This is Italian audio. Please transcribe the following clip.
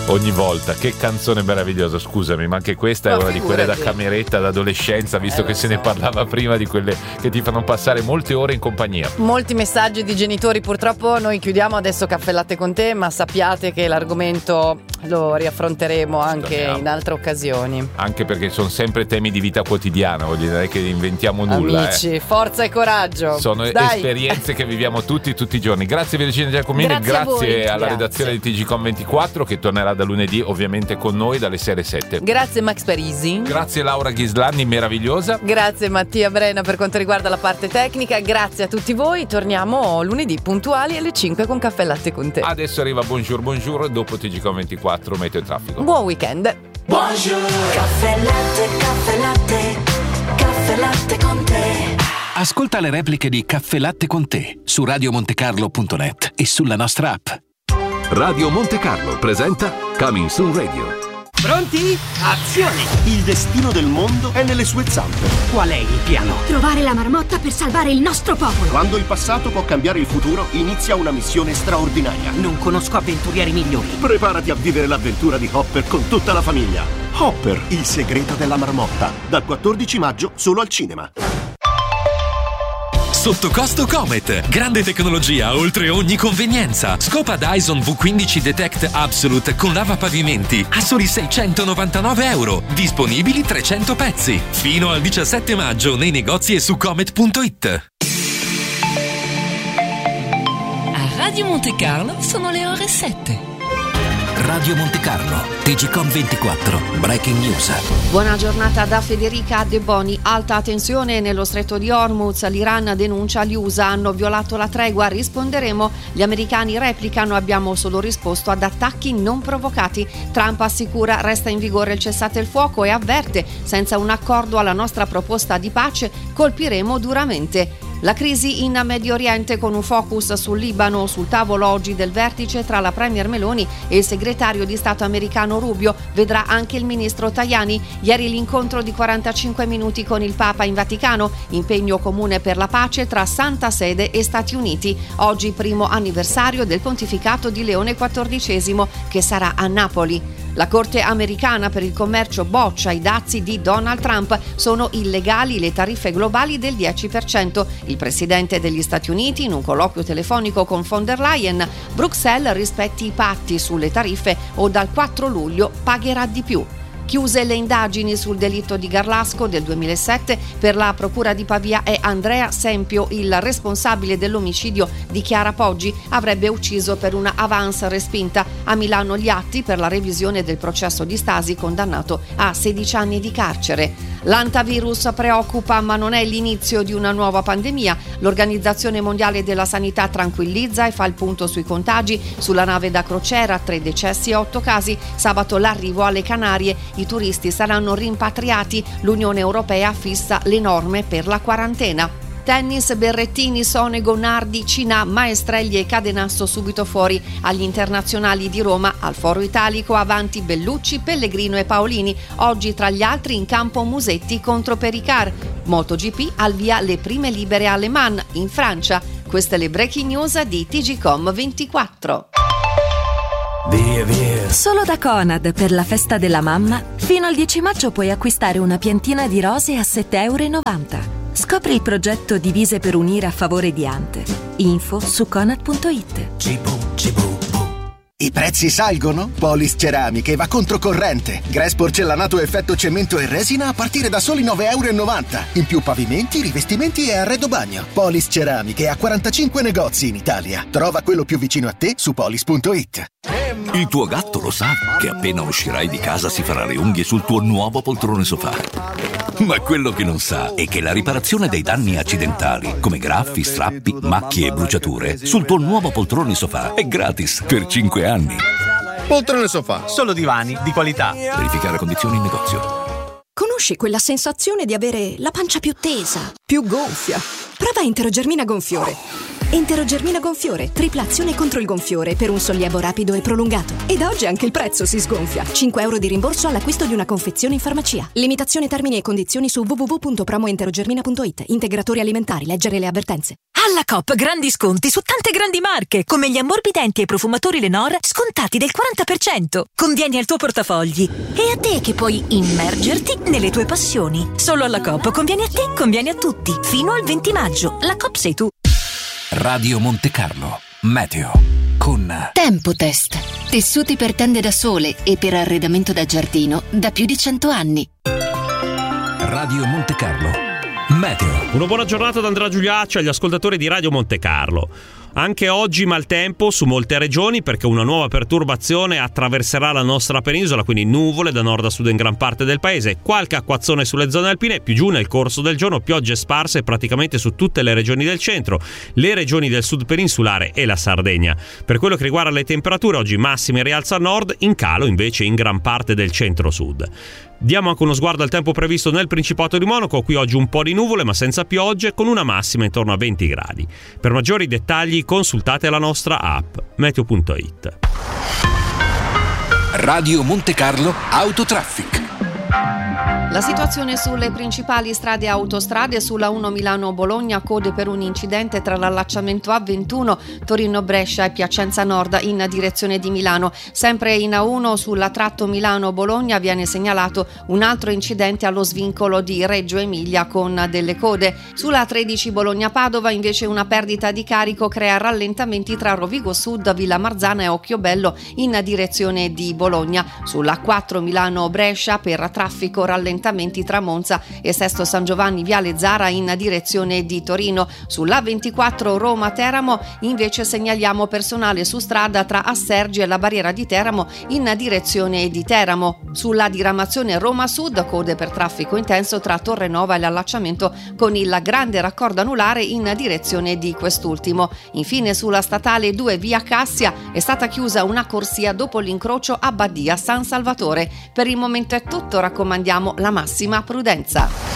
Ogni volta, che canzone meravigliosa, scusami, ma anche questa è una di quelle da cameretta, d'adolescenza, visto che se ne parlava prima, di quelle che ti fanno passare molte ore in compagnia. Molti messaggi di genitori, purtroppo noi chiudiamo adesso Caffè Latte con te, ma sappiate che l'argomento lo riaffronteremo anche in altre occasioni. Anche perché sono sempre temi di vita quotidiana, voglio dire che inventiamo nulla. Amici, forza e coraggio. Sono esperienze che viviamo tutti i giorni. Grazie Virginia Giacomini, grazie alla redazione di TGCOM 24 che tornerà da lunedì ovviamente con noi dalle 6 alle 7. Grazie Max Parisi. Grazie Laura Ghislanni, meravigliosa. Grazie Mattia Brena per quanto riguarda la parte tecnica. Grazie a tutti voi. Torniamo lunedì puntuali alle 5 con Caffè Latte con te. Adesso arriva Bonjour dopo TGCOM 24 Meteo e Traffico. Buon weekend. Bonjour. Caffè Latte, Caffè Latte, Caffè Latte con te. Ascolta le repliche di Caffè Latte con te su radiomontecarlo.net e sulla nostra app. Radio Monte Carlo presenta Coming Soon Radio. Pronti? Azione! Il destino del mondo è nelle sue zampe. Qual è il piano? Trovare la marmotta per salvare il nostro popolo. Quando il passato può cambiare il futuro, inizia una missione straordinaria. Non conosco avventurieri migliori. Preparati a vivere l'avventura di Hopper con tutta la famiglia. Hopper, il segreto della marmotta. Dal 14 maggio solo al cinema. Sotto costo Comet, grande tecnologia oltre ogni convenienza. Scopa Dyson V15 Detect Absolute con lavapavimenti a soli €699, disponibili 300 pezzi. Fino al 17 maggio nei negozi e su comet.it. A Radio Monte Carlo sono le ore 7. Radio Monte Carlo, TGCOM 24, Breaking News. Buona giornata da Federica De Boni. Alta tensione nello stretto di Hormuz. L'Iran denuncia gli USA hanno violato la tregua. Risponderemo. Gli americani replicano. Abbiamo solo risposto ad attacchi non provocati. Trump assicura resta in vigore il cessate il fuoco e avverte senza un accordo alla nostra proposta di pace colpiremo duramente. La crisi in Medio Oriente con un focus sul Libano, sul tavolo oggi del vertice tra la premier Meloni e il segretario di Stato americano Rubio, vedrà anche il ministro Tajani. Ieri l'incontro di 45 minuti con il Papa in Vaticano, impegno comune per la pace tra Santa Sede e Stati Uniti. Oggi primo anniversario del pontificato di Leone XIV che sarà a Napoli. La Corte americana per il commercio boccia i dazi di Donald Trump, sono illegali le tariffe globali del 10%. Il presidente degli Stati Uniti in un colloquio telefonico con von der Leyen, Bruxelles rispetti i patti sulle tariffe o dal 4 luglio pagherà di più. Chiuse le indagini sul delitto di Garlasco del 2007, per la procura di Pavia è Andrea Sempio, il responsabile dell'omicidio di Chiara Poggi, avrebbe ucciso per una avance respinta. A Milano gli atti per la revisione del processo di Stasi, condannato a 16 anni di carcere. L'antavirus preoccupa ma non è l'inizio di una nuova pandemia. L'Organizzazione Mondiale della Sanità tranquillizza e fa il punto sui contagi. Sulla nave da crociera 3 decessi e 8 casi. Sabato l'arrivo alle Canarie. I turisti saranno rimpatriati. L'Unione Europea fissa le norme per la quarantena. Tennis, Berrettini, Sonego, Nardi, Cinà, Maestrelli e Cadenasso subito fuori agli internazionali di Roma. Al Foro Italico avanti Bellucci, Pellegrino e Paolini. Oggi tra gli altri in campo Musetti contro Pericar. MotoGP al via le prime libere alle Man in Francia. Queste le breaking news di TGCOM 24. Solo da Conad per la festa della mamma fino al 10 maggio puoi acquistare una piantina di rose a €7,90. Scopri il progetto Divise per unire a favore di Ante. Info su conad.it. I prezzi salgono? Polis Ceramiche va controcorrente. Grass porcellanato effetto cemento e resina a partire da soli €9,90. In più pavimenti, rivestimenti e arredo bagno. Polis Ceramiche ha 45 negozi in Italia. Trova quello più vicino a te su polis.it. Il tuo gatto lo sa che appena uscirai di casa si farà le unghie sul tuo nuovo poltrone sofà. Ma quello che non sa è che la riparazione dei danni accidentali, come graffi, strappi, macchie e bruciature, sul tuo nuovo poltrone sofà è gratis per 5 anni. Poltrone sofà, solo divani di qualità. Verificare condizioni in negozio. Conosci quella sensazione di avere la pancia più tesa, più gonfia? Prova Enterogermina Gonfiore. Enterogermina gonfiore, tripla azione contro il gonfiore per un sollievo rapido e prolungato. Ed oggi anche il prezzo si sgonfia. 5 euro di rimborso all'acquisto di una confezione in farmacia. Limitazione termini e condizioni su www.promoenterogermina.it. Integratori alimentari, leggere le avvertenze. Alla Coop grandi sconti su tante grandi marche, come gli ammorbidenti e i profumatori Lenor, scontati del 40%. Convieni al tuo portafogli. E a te che puoi immergerti nelle tue passioni. Solo alla Coop conviene a te, conviene a tutti. Fino al 20 maggio. La Coop sei tu. Radio Monte Carlo. Meteo. Con Tempotest. Tessuti per tende da sole e per arredamento da giardino da più di 100 anni. Radio Monte Carlo. Meteo. Una buona giornata da Andrea Giuliacci agli ascoltatori di Radio Monte Carlo. Anche oggi maltempo su molte regioni perché una nuova perturbazione attraverserà la nostra penisola, quindi nuvole da nord a sud in gran parte del paese, qualche acquazzone sulle zone alpine, più giù nel corso del giorno piogge sparse praticamente su tutte le regioni del centro, le regioni del sud peninsulare e la Sardegna. Per quello che riguarda le temperature, oggi massime in rialzo a nord, in calo invece in gran parte del centro-sud. Diamo anche uno sguardo al tempo previsto nel Principato di Monaco, qui oggi un po' di nuvole ma senza piogge, con una massima intorno a 20 gradi. Per maggiori dettagli consultate la nostra app meteo.it. Radio Monte Carlo Autotraffic. La situazione sulle principali strade e autostrade: sulla 1 Milano-Bologna, code per un incidente tra l'allacciamento A21 Torino-Brescia e Piacenza Nord in direzione di Milano. Sempre in A1 sulla tratto Milano-Bologna viene segnalato un altro incidente allo svincolo di Reggio Emilia con delle code. Sulla 13 Bologna-Padova invece una perdita di carico crea rallentamenti tra Rovigo Sud, Villa Marzana e Occhiobello in direzione di Bologna. Sulla 4 Milano-Brescia per traffico rallentamenti tra Monza e Sesto San Giovanni Viale Zara in direzione di Torino. Sulla 24 Roma-Teramo invece segnaliamo personale su strada tra Assergi e la barriera di Teramo in direzione di Teramo. Sulla diramazione Roma Sud, code per traffico intenso tra Torrenova e l'allacciamento con il grande raccordo anulare in direzione di quest'ultimo. Infine sulla statale 2 via Cassia è stata chiusa una corsia dopo l'incrocio a Badia San Salvatore. Per il momento è tutto, raccomandiamo la massima prudenza.